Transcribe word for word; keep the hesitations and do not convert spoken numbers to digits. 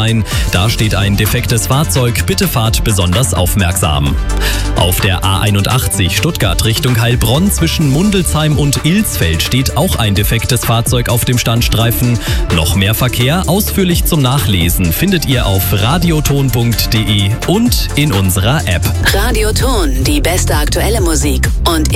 sein. Da steht ein defektes Fahrzeug. Bitte fahrt besonders aufmerksam. Auf der A einundachtzig Stuttgart Richtung Heilbronn zwischen Mundelsheim und Ilsfeld steht auch ein defektes Fahrzeug auf dem Standstreifen. Noch mehr Verkehr ausführlich zum Nachlesen findet ihr auf radioton punkt de und in unserer App. Radioton, die beste aktuelle Musik und